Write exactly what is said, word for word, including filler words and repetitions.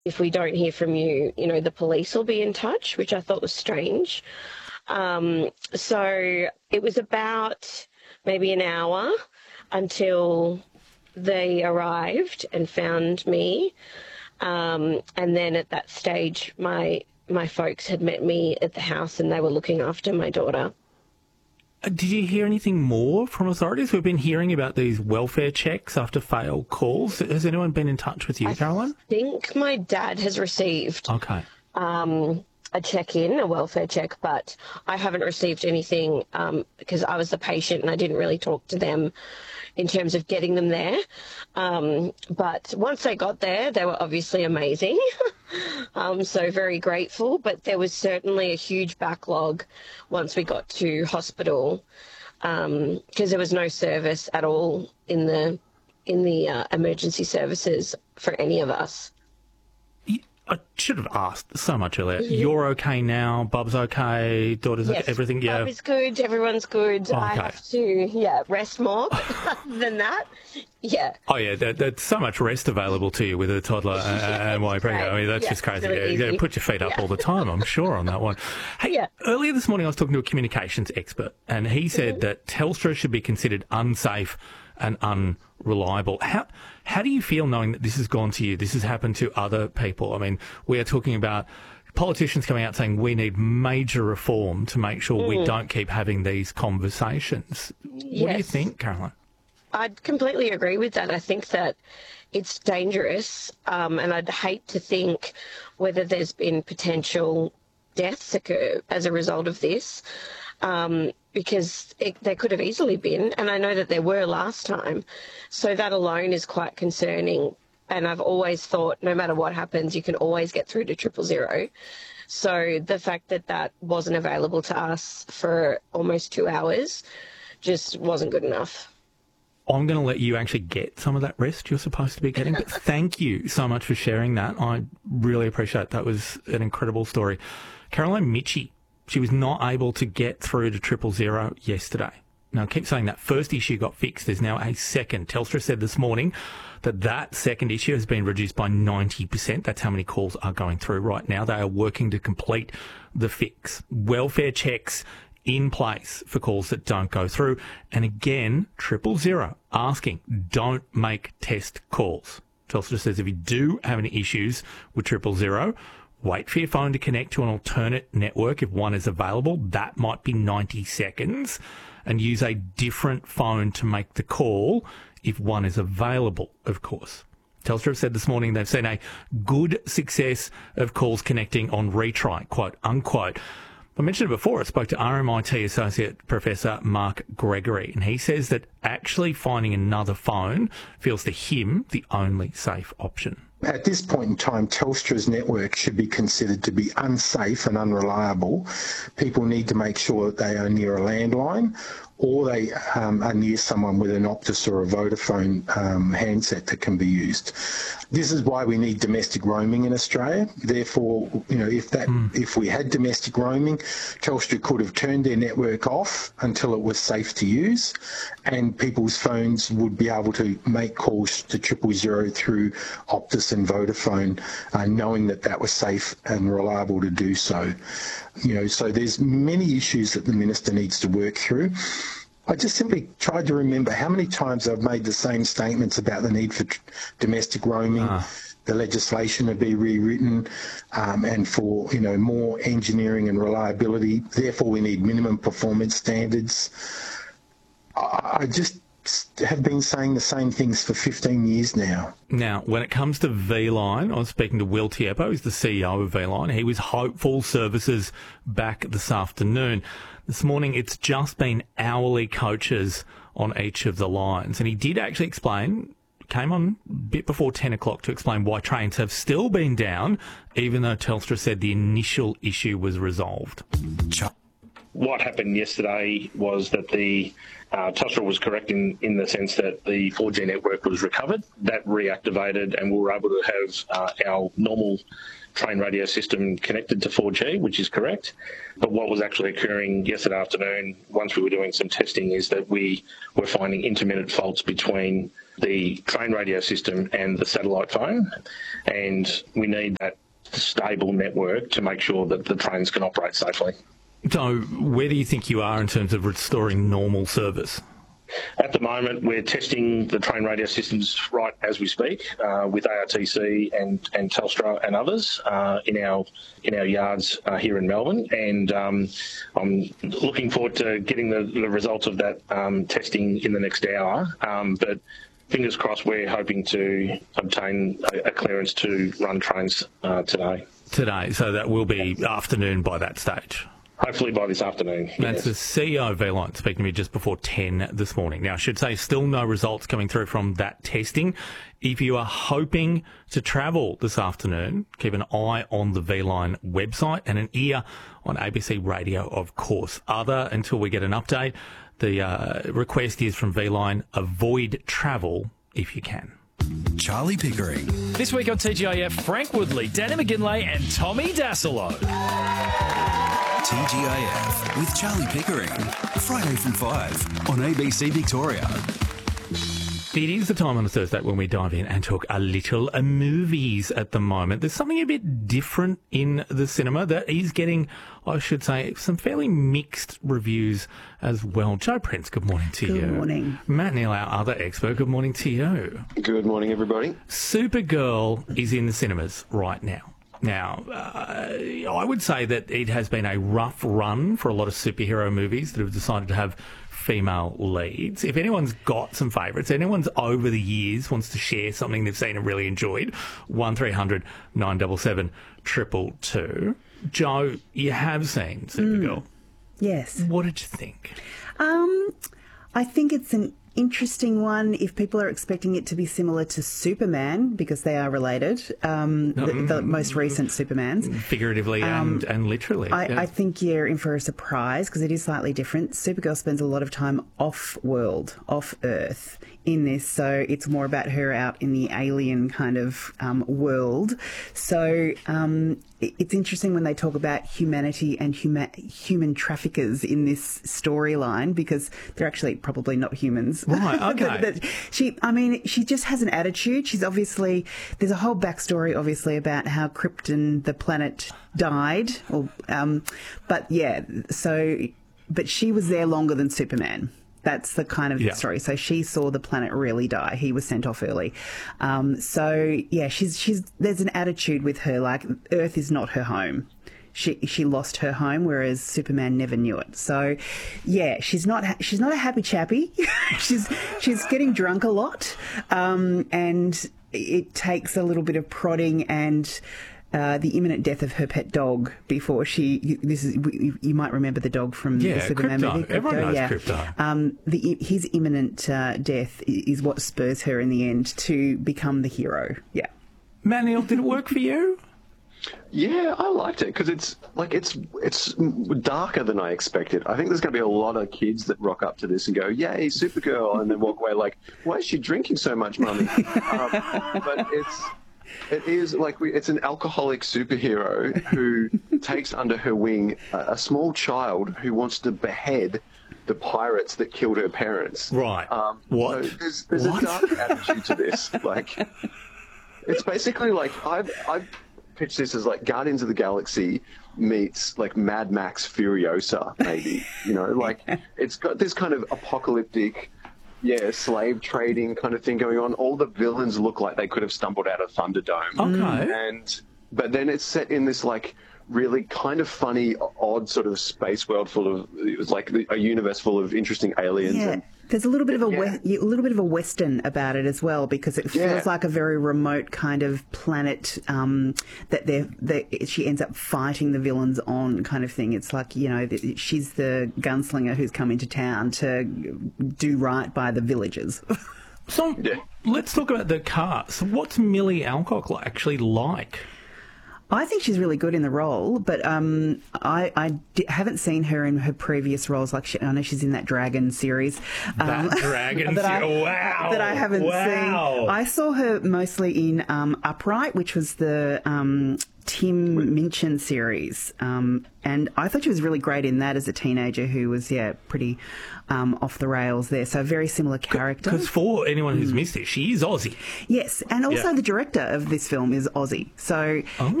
if we don't hear from you, you know, the police will be in touch, which I thought was strange. Um, so it was about maybe an hour until they arrived and found me. Um, and then at that stage, my my folks had met me at the house and they were looking after my daughter. Uh, Did you hear anything more from authorities? We've been hearing about these welfare checks after failed calls. Has anyone been in touch with you, I Caroline? I think my dad has received Okay. um, a check-in, a welfare check, but I haven't received anything um, because I was the patient and I didn't really talk to them in terms of getting them there. Um, but once they got there, they were obviously amazing. um, so very grateful, but there was certainly a huge backlog once we got to hospital because um, there was no service at all in the in the uh, emergency services for any of us. I should have asked so much earlier. You're okay now. Bub's okay. Daughter's Yes, okay. Everything, yeah. Bub is good. Everyone's good. I Okay. have to, yeah, rest more than that. Yeah. Oh, yeah, there, there's so much rest available to you with a toddler uh, and while you're pregnant. I mean, that's Yeah, just crazy. really Yeah, yeah, easy. put your feet up Yeah. all the time, I'm sure, on that one. Hey, Yeah. earlier this morning I was talking to a communications expert, and he said Mm-hmm. that Telstra should be considered unsafe and unreliable. How how do you feel knowing that this has gone to you, this has happened to other people? I mean, we are talking about politicians coming out saying we need major reform to make sure we don't keep having these conversations. What do you Yes. think, Caroline? I'd completely agree with that. I think that it's dangerous, um, and I'd hate to think whether there's been potential deaths occur as a result of this, um, because it, there could have easily been, and I know that there were last time. So that alone is quite concerning. And I've always thought no matter what happens, you can always get through to triple zero. So the fact that that wasn't available to us for almost two hours just wasn't good enough. I'm going to let you actually get some of that rest you're supposed to be getting. But thank you so much for sharing that. I really appreciate it. That was an incredible story. Caroline Mitchie, she was not able to get through to triple zero yesterday. Now, I keep saying that first issue got fixed. There's now a second. Telstra said this morning that that second issue has been reduced by ninety percent. That's how many calls are going through right now. They are working to complete the fix. Welfare checks in place for calls that don't go through. And again, triple zero asking, don't make test calls. Telstra says if you do have any issues with triple zero, wait for your phone to connect to an alternate network if one is available. That might be ninety seconds. And use a different phone to make the call if one is available, of course. Telstra have said this morning they've seen a good success of calls connecting on retry, quote unquote. I mentioned it before, I spoke to R M I T Associate Professor Mark Gregory, and he says that actually finding another phone feels to him the only safe option. At this point in time, Telstra's network should be considered to be unsafe and unreliable. People need to make sure that they are near a landline or they um, are near someone with an Optus or a Vodafone um, handset that can be used. This is why we need domestic roaming in Australia. Therefore, you know, if that mm. if we had domestic roaming, Telstra could have turned their network off until it was safe to use, and people's phones would be able to make calls to triple zero through Optus and Vodafone, uh, knowing that that was safe and reliable to do so. You know, so there's many issues that the minister needs to work through. I just simply tried to remember how many times I've made the same statements about the need for tr- domestic roaming, ah. the legislation to be rewritten, um, and for, you know, more engineering and reliability. Therefore, we need minimum performance standards. I, I just have been saying the same things for fifteen years now. Now, when it comes to V-Line, I was speaking to Will Tieppo, who's the C E O of V-Line. He was hopeful services back this afternoon. This morning, it's just been hourly coaches on each of the lines. And he did actually explain, came on a bit before ten o'clock to explain why trains have still been down, even though Telstra said the initial issue was resolved. What happened yesterday was that the uh, Telstra was correct in, in the sense that the four G network was recovered. That reactivated and we were able to have uh, our normal train radio system connected to four G, which is correct. But what was actually occurring yesterday afternoon, once we were doing some testing, is that we were finding intermittent faults between the train radio system and the satellite phone, and we need that stable network to make sure that the trains can operate safely. So where do you think you are in terms of restoring normal service? At the moment, we're testing the train radio systems right as we speak uh, with A R T C and, and Telstra and others uh, in our in our yards uh, here in Melbourne, and um, I'm looking forward to getting the, the results of that um, testing in the next hour. Um, but fingers crossed, we're hoping to obtain a, a clearance to run trains uh, today. Today, so that will be afternoon by that stage. Hopefully by this afternoon. That's yes. the C E O of V-Line speaking to me just before ten this morning. Now, I should say still no results coming through from that testing. If you are hoping to travel this afternoon, keep an eye on the V-Line website and an ear on A B C Radio, of course. Other, until we get an update, the uh, request is from V-Line, avoid travel if you can. Charlie Pickering. This week on T G I F, Frank Woodley, Danny McGinlay and Tommy Dassolo. T G I F with Charlie Pickering. Friday from five on A B C Victoria. It is the time on a Thursday when we dive in and talk a little uh, movies at the moment. There's something a bit different in the cinema that is getting, I should say, some fairly mixed reviews as well. Joe Prince, good morning to good you. Good morning. Matt Neal, our other expert, good morning to you. Good morning, everybody. Supergirl is in the cinemas right now. Now, uh, I would say that it has been a rough run for a lot of superhero movies that have decided to have female leads. If anyone's got some favourites, anyone's over the years wants to share something they've seen and really enjoyed, one three hundred nine seven seven two two two. Joe, you have seen Supergirl. Mm, yes. What did you think? Um, I think it's an interesting one if people are expecting it to be similar to Superman, because they are related, um, the, the most recent Supermans. Figuratively Um, and, and literally. I, yeah. I think you're in for a surprise because it is slightly different. Supergirl spends a lot of time off-world, off-Earth in this, so it's more about her out in the alien kind of um, world. So um, it, it's interesting when they talk about humanity and huma- human traffickers in this storyline, because they're actually probably not humans. Right, okay. but, but she, I mean, she just has an attitude. She's obviously, there's a whole backstory, obviously, about how Krypton, the planet, died. Or, um, but yeah, so, but she was there longer than Superman. That's the kind of yeah. story. So she saw the planet really die. He was sent off early. Um, so yeah, she's she's there's an attitude with her like Earth is not her home. She she lost her home, whereas Superman never knew it. So, yeah, she's not ha- she's not a happy chappy. she's she's getting drunk a lot, um, and it takes a little bit of prodding and uh, the imminent death of her pet dog before she. This is you might remember the dog from yeah, the Superman Crypto. movie. Crypto, Everyone knows yeah. Crypto. Um, the his imminent uh, death is what spurs her in the end to become the hero. Yeah. Matt Neal, did it work for you? Yeah, I liked it because it's like it's it's darker than I expected. I think there's going to be a lot of kids that rock up to this and go, "Yay, Supergirl!" and then walk away like, "Why is she drinking so much, Mummy?" um, but it's it is like we, it's an alcoholic superhero who takes under her wing a, a small child who wants to behead the pirates that killed her parents. Right. Um, what? So there's there's what? a dark attitude to this. Like, it's basically like I've I've. pitch this as like Guardians of the Galaxy meets like Mad Max Furiosa, maybe. You know, like it's got this kind of apocalyptic, yeah, slave trading kind of thing going on. All the villains look like they could have stumbled out of Thunderdome. Okay. And but then it's set in this like really kind of funny, odd sort of space world full of it was like a universe full of interesting aliens. Yeah. And, There's a little bit of a Yeah. we- a little bit of a western about it as well, because it feels Yeah. like a very remote kind of planet um, that they that she ends up fighting the villains on, kind of thing. It's like, you know, th- she's the gunslinger who's come into town to do right by the villagers. So Yeah. let's talk about the cast. What's Millie Alcock li- actually like? I think she's really good in the role, but um, I, I di- haven't seen her in her previous roles. Like she, I know she's in that Dragon series. Um, That Dragon that I, series. Wow. That I haven't Wow. seen. I saw her mostly in um, Upright, which was the um, Kim Minchin series. Um, and I thought she was really great in that as a teenager who was, yeah, pretty um, off the rails there. So a very similar character. Because for anyone who's mm. missed it, she is Aussie. Yes, and also yeah. the director of this film is Aussie. So oh.